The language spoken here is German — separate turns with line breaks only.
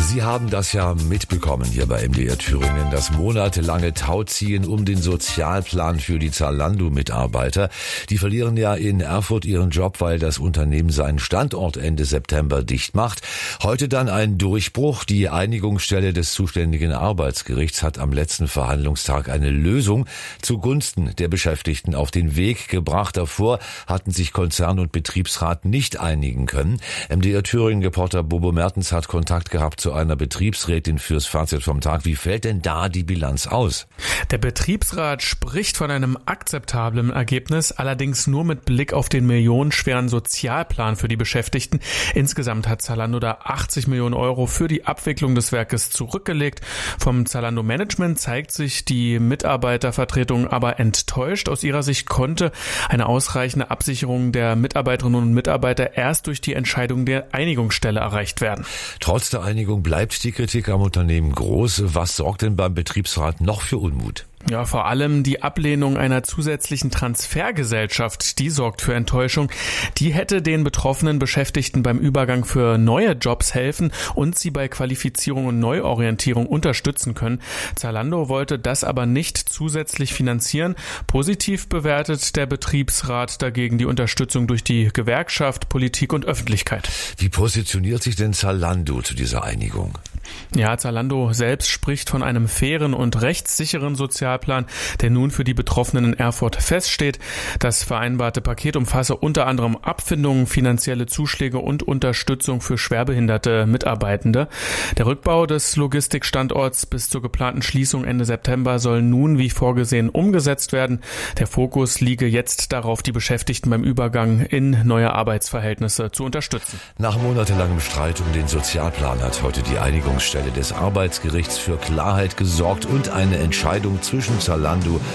Sie haben das ja mitbekommen hier bei MDR Thüringen, das monatelange Tauziehen um den Sozialplan für die Zalando-Mitarbeiter. Die verlieren ja in Erfurt ihren Job, weil das Unternehmen seinen Standort Ende September dicht macht. Heute dann ein Durchbruch. Die Einigungsstelle des zuständigen Arbeitsgerichts hat am letzten Verhandlungstag eine Lösung zugunsten der Beschäftigten auf den Weg gebracht. Davor hatten sich Konzern und Betriebsrat nicht einigen können. MDR Thüringen-Reporter Bobo Mertens hat Kontakt gehabt zu einer Betriebsrätin fürs Fazit vom Tag. Wie fällt denn da die Bilanz aus?
Der Betriebsrat spricht von einem akzeptablen Ergebnis, allerdings nur mit Blick auf den millionenschweren Sozialplan für die Beschäftigten. Insgesamt hat Zalando da 80 Millionen Euro für die Abwicklung des Werkes zurückgelegt. Vom Zalando-Management zeigt sich die Mitarbeitervertretung aber enttäuscht. Aus ihrer Sicht konnte eine ausreichende Absicherung der Mitarbeiterinnen und Mitarbeiter erst durch die Entscheidung der Einigungsstelle erreicht werden.
Trotz der Einigung bleibt die Kritik am Unternehmen groß. Was sorgt denn beim Betriebsrat noch für Unmut?
Ja, vor allem die Ablehnung einer zusätzlichen Transfergesellschaft, die sorgt für Enttäuschung. Die hätte den betroffenen Beschäftigten beim Übergang für neue Jobs helfen und sie bei Qualifizierung und Neuorientierung unterstützen können. Zalando wollte das aber nicht zusätzlich finanzieren. Positiv bewertet der Betriebsrat dagegen die Unterstützung durch die Gewerkschaft, Politik und Öffentlichkeit.
Wie positioniert sich denn Zalando zu dieser Einigung?
Ja, Zalando selbst spricht von einem fairen und rechtssicheren Sozialplan, der nun für die Betroffenen in Erfurt feststeht. Das vereinbarte Paket umfasse unter anderem Abfindungen, finanzielle Zuschläge und Unterstützung für schwerbehinderte Mitarbeitende. Der Rückbau des Logistikstandorts bis zur geplanten Schließung Ende September soll nun wie vorgesehen umgesetzt werden. Der Fokus liege jetzt darauf, die Beschäftigten beim Übergang in neue Arbeitsverhältnisse zu unterstützen.
Nach monatelangem Streit um den Sozialplan hat heute die Einigungsstelle des Arbeitsgerichts für Klarheit gesorgt und eine Entscheidung zwischen Zalando